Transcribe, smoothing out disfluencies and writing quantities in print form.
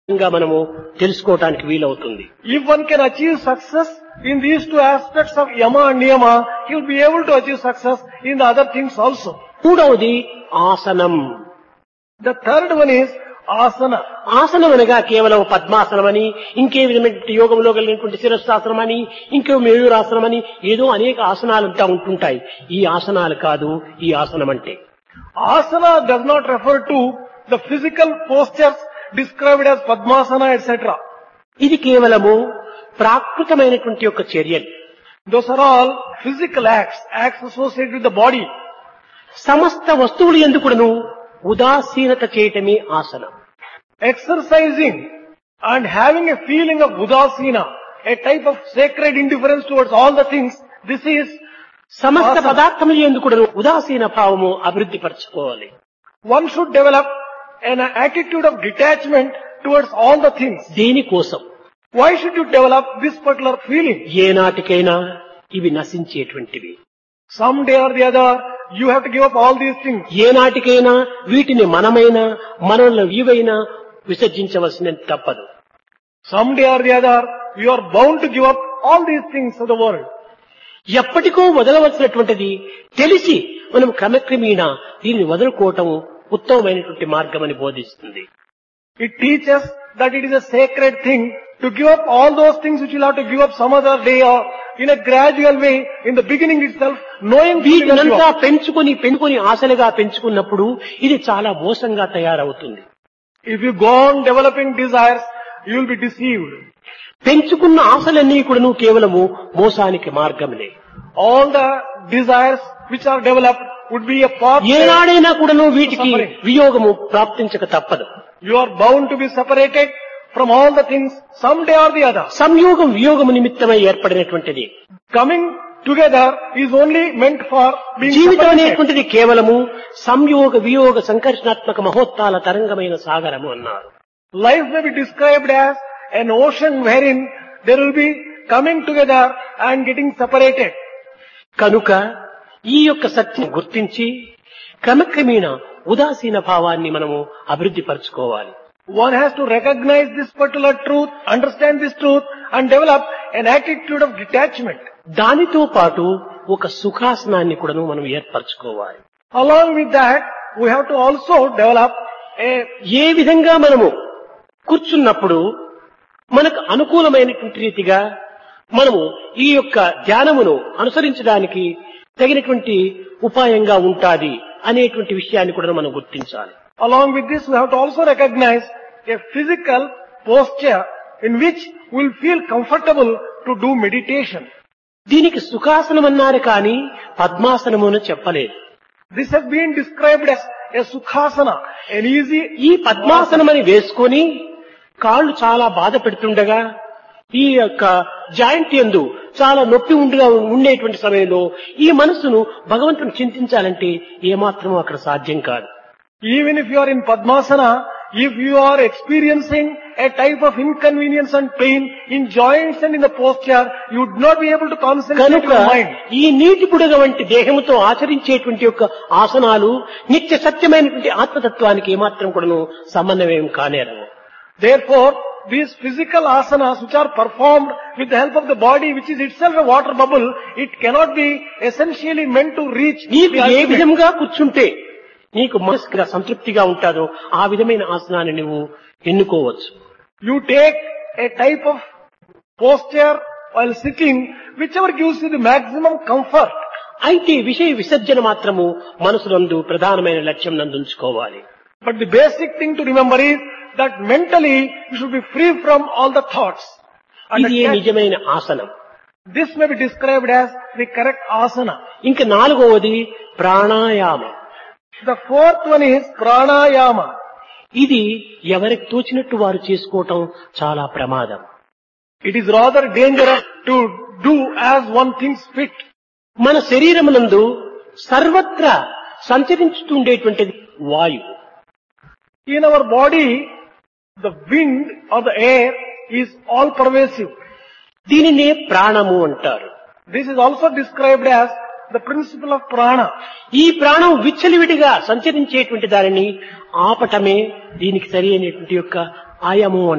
ఇంకా మనము తెలుసుకోవటానికి వీలవుతుంది. If one can achieve success in these two aspects of yama and niyama, he will be able to achieve success in the other things also. మూడవది ఆసనం. The third one is asana. ఆసనం అనగా కేవలం పద్మాసనం అని, ఇంకే విధమైన యోగంలో కలిగినటువంటి శిరస్సాసనం అని, ఇంకో మయూరాసనం అని, ఏదో అనేక ఆసనాలంతా ఉంటుంటాయి. ఈ ఆసనాలు కాదు ఈ ఆసనం అంటే. Asana does not refer to the physical postures described as Padmasana, etc. ఇది కేవలము ప్రాకృతమైనటువంటి యొక్క చర్యలు. Those are all physical acts associated with the body. సమస్త వస్తువులు ఎందుకును ఉదాసీనత చేయటమే ఆసనం. Exercising and having a feeling of udasina, a type of sacred indifference towards all the things, this is సమస్త asana. పదార్థములు ఎందుకును ఉదాసీన భావము అభివృద్ధి పరచుకోవాలి. One should develop an attitude of detachment towards all the things. దేనికోసం? Why should you develop this particular feeling? ఏనాటికైనా ఇవి నశించేటువంటివి. Someday or the other, you have to give up all these things. ఏనాటికైనా వీటిని మనమైనా మనలో ఇవైనా విసర్జించవలసిన తప్పదు. Someday or the other, you are bound to give up all these things of the world. ఎప్పటికో వదలవలసినటువంటిది తెలిసి మనం క్రమక్రమేణా దీన్ని వదులుకోవటం ఉత్తమమైనటువంటి మార్గం అని బోధిస్తుంది. It teaches that it is a sacred thing to give up all those things which you will have to give up some other day or in a gradual way in the beginning itself, knowing fully that you వీటినంతా are. పెంచుకొని ఆశలుగా పెంచుకున్నప్పుడు ఇది చాలా మోసంగా తయారవుతుంది. If you go on developing desires, you will be deceived. పెంచుకున్న ఆశలన్నీ కూడాను కేవలము మోసానికి మార్గములే. All the desires which are developed would be a path. ఏనాడైనా కూడాను వీటికి వియోగము ప్రాప్తించక తప్పదు. You are bound to be separated from all the things someday or the other. సంయోగం వియోగము నిమిత్తమై ఏర్పడినటువంటిది. Coming together is only meant for being జీవితం separated. అనేటువంటిది కేవలము సంయోగ వియోగ సంకర్షణాత్మక మహోత్తాల తరంగమైన సాగరము అన్నారు. Life may be described as an ocean wherein there will be coming together and getting separated. కనుక ఈ యొక్క సత్యం గుర్తించి క్రమక్రమేణా ఉదాసీన భావాన్ని మనము అభివృద్ధి పరచుకోవాలి. One has to recognize this particular truth, understand this truth and develop an attitude of detachment. దానితో పాటు ఒక సుఖాసనాన్ని కూడాను మనం ఏర్పరచుకోవాలి. Along with that, we have to also develop ఏ విధంగా మనము కూర్చున్నప్పుడు మనకు అనుకూలమైనటువంటి రీతిగా మనము ఈ యొక్క ధ్యానమును అనుసరించడానికి తగినటువంటి ఉపాయంగా ఉంటాది అనేటువంటి విషయాన్ని కూడా మనం గుర్తించాలి. Along with this, we have to also recognize a physical posture in which we will feel comfortable to do meditation. దీనికి సుఖాసనం అన్నారు కానీ పద్మాసనము అని చెప్పలేదు. This has been described as a sukhasana, an easy. ఈ పద్మాసనం అని వేసుకొని కాళ్ళు చాలా బాధ పెడుతుండగా ఈ యొక్క జాయింట్ యందు చాలా నొప్పి ఉండేటువంటి సమయంలో ఈ మనసును భగవంతుని చింతించాలంటే ఏమాత్రమూ అక్కడ సాధ్యం కాదు. Even if you are in Padmasana, if you are experiencing a type of inconvenience and pain in joints and in the posture, you would not be able to concentrate కనుక your mind. ఈ నీటి బుడగ వంటి దేహముతో ఆచరించేటువంటి యొక్క ఆసనాలు నిత్య సత్యమైనటువంటి ఆత్మతత్వానికి ఏమాత్రం కూడాను సమన్వయం కానేరవు. Therefore, these physical asanas which are performed with the help of the body, which is itself a water bubble, it cannot be essentially meant to reach నీకు the ఏ ultimate. విధంగా కూర్చుంటే నీకు మనసుగా సంతృప్తిగా ఉంటాదో ఆ విధమైన ఆసనాన్ని నువ్వు ఎన్నుకోవచ్చు. You take a type of posture while sitting, whichever gives you the maximum comfort. అయితే విషయ విసర్జన మాత్రము మనసునందు ప్రధానమైన లక్ష్యం నందు ఉంచుకోవాలి. But the basic thing to remember is that mentally you should be free from all the thoughts. And ఇది నిజమైన ఆసనం. this may be described as the correct asana. ఇంకా నాలుగవది ప్రాణాయామం. The fourth one is pranayama. ఇది ఎవరికి తోచినట్టు వారు చేసుకోవటం చాలా ప్రమాదం. It is rather dangerous to do as one thinks fit. మన శరీరమునందు సర్వత్రా సంచరించుతుండేటువంటిది వాయువు. In our body, the wind or the air is all pervasive. దీనినే ప్రాణము అంటారు. This is also described as the principle of prana. ఈ ప్రాణం విచ్చలివిడిగా సంచరించేటువంటి దానిని ఆపటమే దీనికి సరి అయినటువంటి యొక్క ఆయామం